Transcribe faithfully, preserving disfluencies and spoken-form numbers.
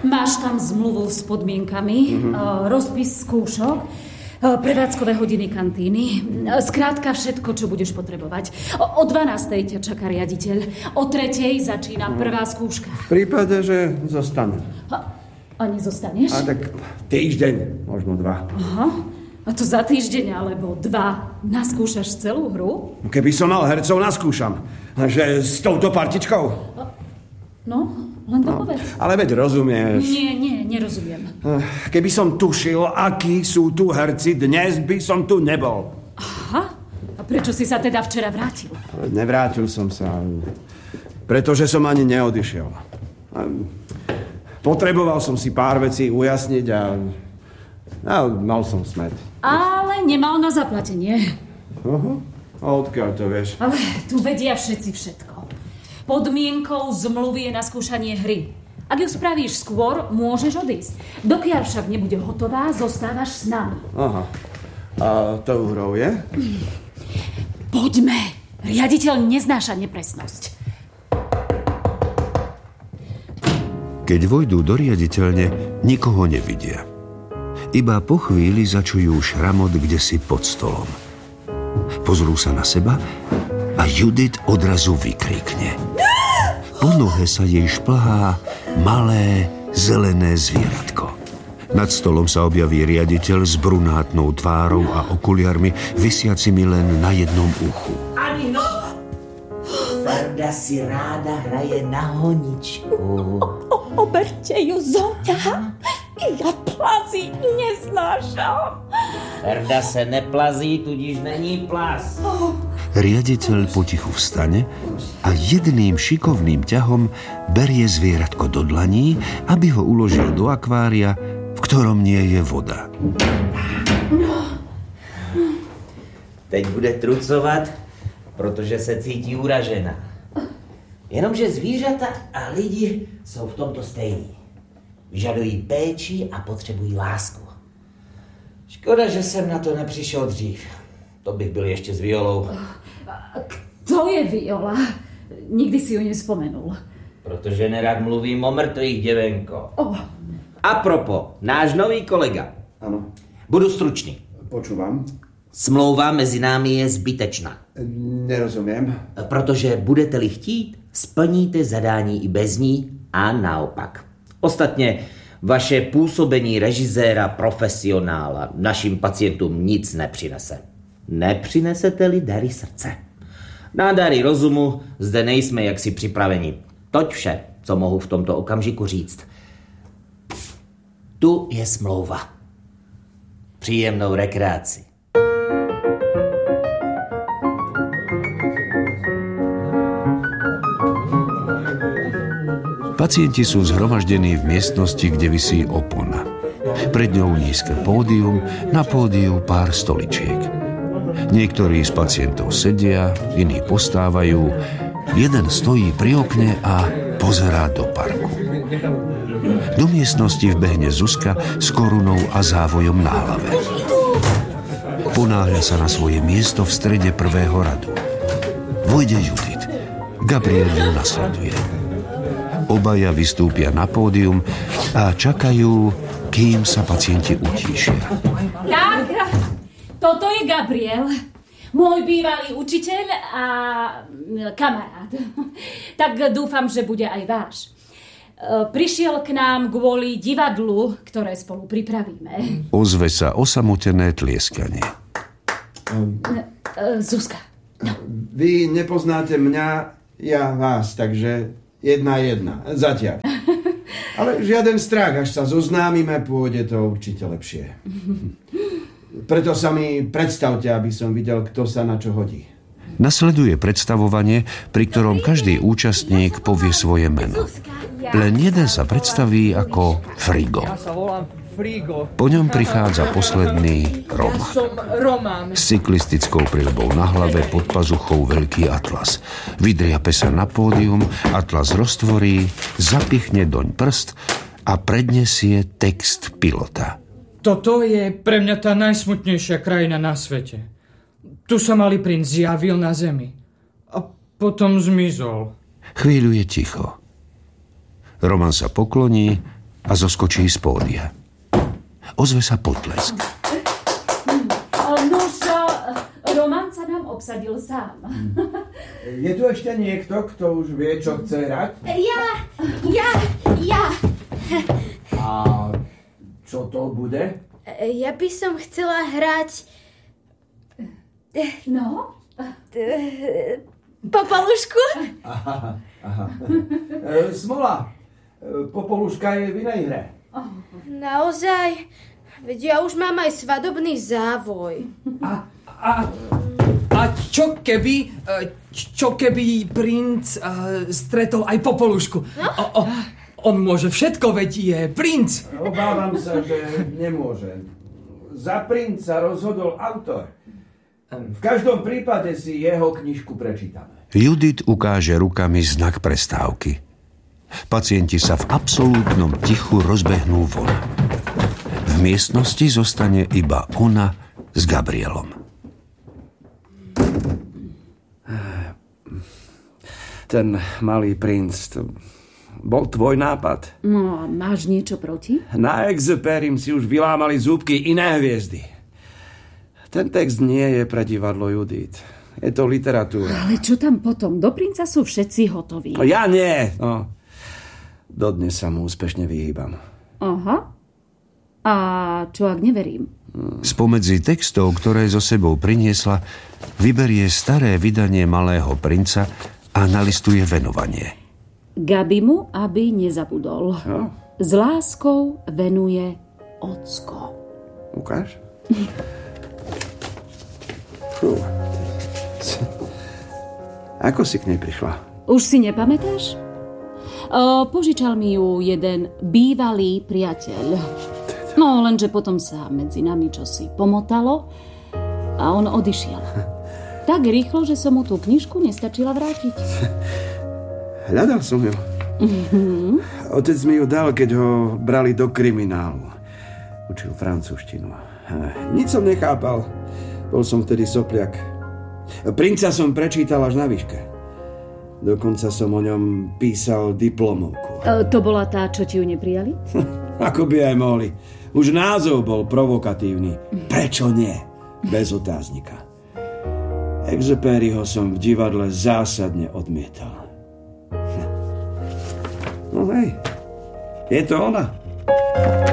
Máš tam zmluvu s podmienkami, mm-hmm. rozpis skúšok, prevádzkové hodiny kantíny. Skrátka všetko, čo budeš potrebovať. O, o dvanástej ťa čaká riaditeľ. O tretej začína no. prvá skúška. V prípade, že zostanem. A, a nezostaneš? A tak týždeň, možno dva. Aha. A to za týždeň alebo dva naskúšaš celú hru? Keby som mal hercov, naskúšam. Že s touto partičkou. No, len to no, povedz. Ale veď rozumieš. Nie, nie, nerozumiem. Keby som tušil, akí sú tu herci, dnes by som tu nebol. Aha, a prečo si sa teda včera vrátil? Nevrátil som sa, pretože som ani neodišiel. Potreboval som si pár vecí ujasniť a, a mal som smet. Ale nemal na zaplatenie. Uh-huh. A odkiaľ to vieš? Ale tu vedia všetci všetko. Podmienkou zmluvy je naskúšanie hry. Ak ju spravíš skôr, môžeš odísť. Dokiaľ však nebude hotová, zostávaš s nami. Aha. A tou hrou je? Poďme. Riaditeľ neznáša nepresnosť. Keď vojdú do riaditeľne, nikoho nevidia. Iba po chvíli začujú šramot kdesi pod stolom. Pozrú sa na seba a Judith odrazu vykrikne. Po nohe sa jej šplhá malé zelené zvieratko. Nad stolom sa objaví riaditeľ s brunátnou tvárou a okuliarmi visiacimi len na jednom uchu. Ani no! Ferda si ráda hraje na honičku. O, o, oberte ju zo mňa. Ja plazí neznášam. Ferda se neplazí, tudíž není plaz. Riaditeľ potichu vstane a jedným šikovným ťahom berie zvieratko do dlaní, aby ho uložil do akvária, v ktorom nie je voda. Teď bude trucovat, protože se cítí uražena. Jenomže zvířata a lidi jsou v tomto stejní. Vyžadují péči a potřebují lásku. Škoda, že jsem na to nepřišel dřív. To bych byl ještě s Violou. Kto je Viola? Nikdy si ju nespomenul. Protože nerad mluvím o mrtvých, děvenko. Oh. Apropo, náš nový kolega. Ano. Budu stručný. Počúvam. Smlouva mezi námi je zbytečná. Nerozumiem. Protože budete-li chtít, splníte zadání i bez ní a naopak. Ostatně vaše působení režiséra profesionála našim pacientům nic nepřinese. Nepřinesete-li dary srdce. Na dary rozumu zde nejsme jaksi připraveni. Toť vše, co mohu v tomto okamžiku říct. Tu je smlouva. Příjemnou rekreaci. Pacienti sú zhromaždení v miestnosti, kde visí opona. Pred ňou nízke pódium, na pódiu pár stoličiek. Niektorí z pacientov sedia, iní postávajú, jeden stojí pri okne a pozerá do parku. Do miestnosti vbehne Zuzka s korunou a závojom na hlave. Ponáhľa sa na svoje miesto v strede prvého radu. Vojde Judith. Gabriel ju nasleduje. Obaja vystúpia na pódium a čakajú, kým sa pacienti utíšia. Tak, toto je Gabriel, môj bývalý učiteľ a kamarát. Tak dúfam, že bude aj váš. Prišiel k nám kvôli divadlu, ktoré spolu pripravíme. Ozve sa osamotené tlieskanie. Zuzka. No. Vy nepoznáte mňa, ja vás, takže jedna jedna, zatiaľ. Ale žiaden strach, až sa zoznámime, pôjde to určite lepšie. Preto sa mi predstavte, aby som videl, kto sa na čo hodí. Nasleduje predstavovanie, pri ktorom každý účastník povie svoje meno. Len jeden sa predstaví ako Frigo. Po ňom prichádza posledný Roman. S cyklistickou prilbou na hlave, pod pazuchou veľký atlas. Vydriape sa na pódium, atlas roztvorí, zapichne doň prst a predniesie text pilota. Toto je pre mňa tá najsmutnejšia krajina na svete. Tu sa malý princ zjavil na zemi a potom zmizol. Chvíľu je ticho. Roman sa pokloní a zoskočí z pódia. Ozve sa potlesk. Nož, Roman sa nám obsadil sám. Je tu ešte niekto, kto už vie, čo chce hrať? Ja, ja, ja. A čo to bude? Ja by som chcela hrať... No? Popolušku? Aha, aha. E, Smola, e, Popoluška je v inej hre. Naozaj? Veď ja už mám aj svadobný závoj. A, a, a čo keby, čo keby princ uh, stretol aj Popolušku? No? O, o, on môže všetko, veď je princ. Obávam sa, že nemôže. Za princa rozhodol autor. V každom prípade si jeho knižku prečítame. Judith ukáže rukami znak prestávky. Pacienti sa v absolútnom tichu rozbehnú von. V miestnosti zostane iba ona s Gabrielom. Ten malý princ, to bol tvoj nápad? No, máš niečo proti? Na Exupérim si už vylámali zúbky iné hviezdy. Ten text nie je pre divadlo, Judith. Je to literatúra. Ale čo tam potom? Do princa sú všetci hotoví. No, ja nie. No. Dodnes sa mu úspešne vyhýbam. Aha. A čo ak neverím? Spomedzi textov, ktoré so sebou priniesla, vyberie staré vydanie Malého princa a nalistuje venovanie. Gabi mu, aby nezabudol. No. S láskou venuje ocko. Ukáž? Fú. Ako si k nej prišla? Už si nepamätáš? O, požičal mi ju jeden bývalý priateľ. No, lenže potom sa medzi nami čosi pomotalo a on odišiel. Tak rýchlo, že som mu tú knižku nestačila vrátiť. Hľadal som ju. Mm-hmm. Otec mi ju dal, keď ho brali do kriminálu. Učil francúzštinu. Nič som nechápal. Bol som vtedy sopliak. Princa som prečítal až na výške. Dokonca som o ňom písal diplomovku. E, to bola tá, čo ti ju neprijali? Ako by aj mohli. Už názov bol provokatívny. Prečo nie? Bez otáznika. Exupéryho som v divadle zásadne odmietal. No hej, je to ona.